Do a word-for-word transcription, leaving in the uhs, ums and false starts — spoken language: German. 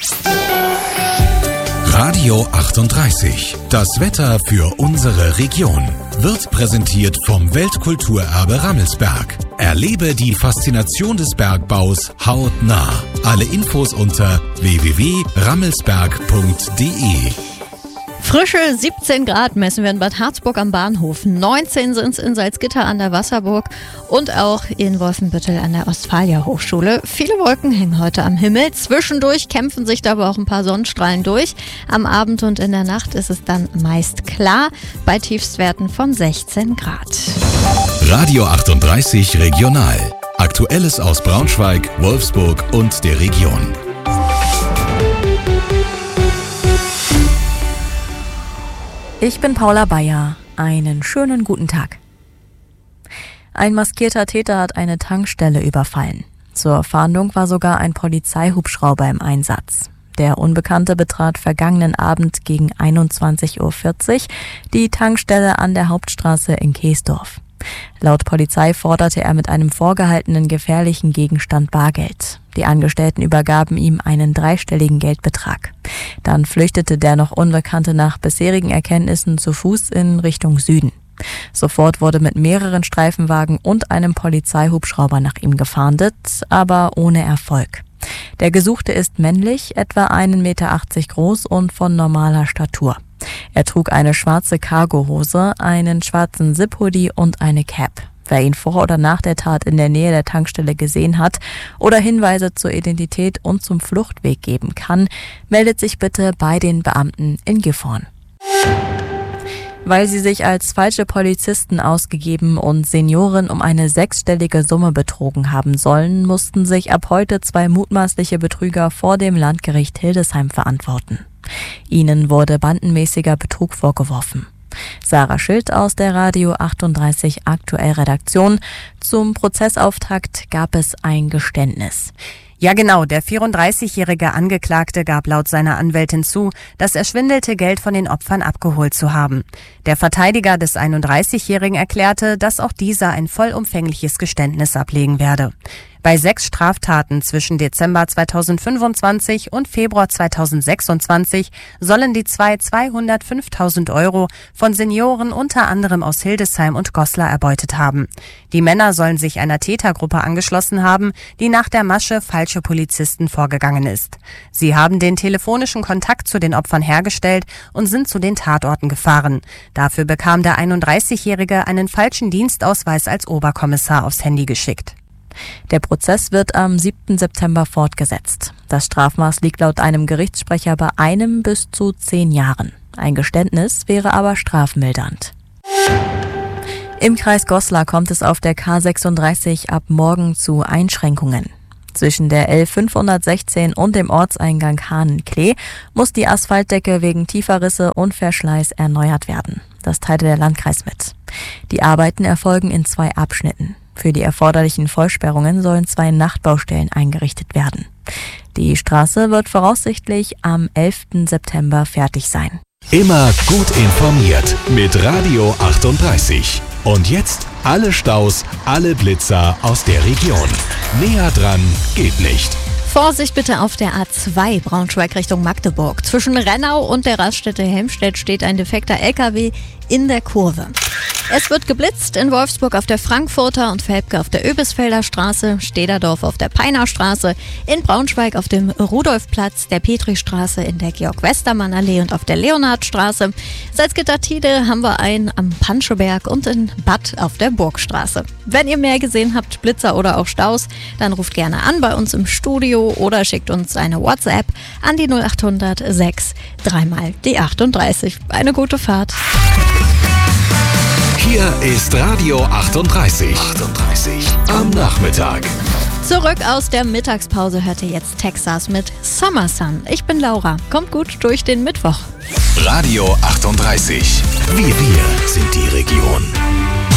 Radio achtunddreißig. Das Wetter für unsere Region wird präsentiert vom Weltkulturerbe Rammelsberg. Erlebe die Faszination des Bergbaus hautnah. Alle Infos unter w w w punkt rammelsberg punkt d e. Frische siebzehn Grad messen wir in Bad Harzburg am Bahnhof. neunzehn sind es in Salzgitter an der Wasserburg und auch in Wolfenbüttel an der Ostfalia Hochschule. Viele Wolken hängen heute am Himmel. Zwischendurch kämpfen sich da aber auch ein paar Sonnenstrahlen durch. Am Abend und in der Nacht ist es dann meist klar bei Tiefstwerten von sechzehn Grad. Radio achtunddreißig Regional. Aktuelles aus Braunschweig, Wolfsburg und der Region. Ich bin Paula Bayer. Einen schönen guten Tag. Ein maskierter Täter hat eine Tankstelle überfallen. Zur Fahndung war sogar ein Polizeihubschrauber im Einsatz. Der Unbekannte betrat vergangenen Abend gegen einundzwanzig Uhr vierzig die Tankstelle an der Hauptstraße in Keesdorf. Laut Polizei forderte er mit einem vorgehaltenen gefährlichen Gegenstand Bargeld. Die Angestellten übergaben ihm einen dreistelligen Geldbetrag. Dann flüchtete der noch Unbekannte nach bisherigen Erkenntnissen zu Fuß in Richtung Süden. Sofort wurde mit mehreren Streifenwagen und einem Polizeihubschrauber nach ihm gefahndet, aber ohne Erfolg. Der Gesuchte ist männlich, etwa einen Meter achtzig groß und von normaler Statur. Er trug eine schwarze Cargohose, einen schwarzen Zip-Hoodie und eine Cap. Wer ihn vor oder nach der Tat in der Nähe der Tankstelle gesehen hat oder Hinweise zur Identität und zum Fluchtweg geben kann, meldet sich bitte bei den Beamten in Gifhorn. Weil sie sich als falsche Polizisten ausgegeben und Senioren um eine sechsstellige Summe betrogen haben sollen, mussten sich ab heute zwei mutmaßliche Betrüger vor dem Landgericht Hildesheim verantworten. Ihnen wurde bandenmäßiger Betrug vorgeworfen. Sarah Schild aus der Radio achtunddreißig Aktuell Redaktion. Zum Prozessauftakt gab es ein Geständnis. Ja genau, der vierunddreißigjährige Angeklagte gab laut seiner Anwältin zu, das erschwindelte Geld von den Opfern abgeholt zu haben. Der Verteidiger des einunddreißigjährigen erklärte, dass auch dieser ein vollumfängliches Geständnis ablegen werde. Bei sechs Straftaten zwischen Dezember zweitausendfünfundzwanzig und Februar zweitausendsechsundzwanzig sollen die zwei zweihundertfünftausend Euro von Senioren unter anderem aus Hildesheim und Goslar erbeutet haben. Die Männer sollen sich einer Tätergruppe angeschlossen haben, die nach der Masche falsche Polizisten vorgegangen ist. Sie haben den telefonischen Kontakt zu den Opfern hergestellt und sind zu den Tatorten gefahren. Dafür bekam der einunddreißigjährige einen falschen Dienstausweis als Oberkommissar aufs Handy geschickt. Der Prozess wird am siebten September fortgesetzt. Das Strafmaß liegt laut einem Gerichtssprecher bei einem bis zu zehn Jahren. Ein Geständnis wäre aber strafmildernd. Im Kreis Goslar kommt es auf der K sechsunddreißig ab morgen zu Einschränkungen. Zwischen der L fünfhundertsechzehn und dem Ortseingang Hahnenklee muss die Asphaltdecke wegen tiefer Risse und Verschleiß erneuert werden. Das teilte der Landkreis mit. Die Arbeiten erfolgen in zwei Abschnitten. Für die erforderlichen Vollsperrungen sollen zwei Nachtbaustellen eingerichtet werden. Die Straße wird voraussichtlich am elften September fertig sein. Immer gut informiert mit Radio achtunddreißig. Und jetzt alle Staus, alle Blitzer aus der Region. Näher dran geht nicht. Vorsicht bitte auf der A zwei Braunschweig Richtung Magdeburg. Zwischen Rennau und der Raststätte Helmstedt steht ein defekter L K W in der Kurve. Es wird geblitzt in Wolfsburg auf der Frankfurter und Velpke auf der Öbisfelder Straße, Stederdorf auf der Peiner Straße, in Braunschweig auf dem Rudolfplatz, der Petristraße, in der Georg-Westermann-Allee und auf der Leonhardstraße. Salzgitter-Tide haben wir einen am Panscheberg und in Bad auf der Burgstraße. Wenn ihr mehr gesehen habt, Blitzer oder auch Staus, dann ruft gerne an bei uns im Studio oder schickt uns eine WhatsApp an die null achthundert sechs dreimal die achtunddreißig. Eine gute Fahrt. Hier ist Radio achtunddreißig. achtunddreißig am Nachmittag. Zurück aus der Mittagspause hört ihr jetzt Texas mit Summer Sun. Ich bin Laura. Kommt gut durch den Mittwoch. Radio achtunddreißig. Wir, wir sind die Region.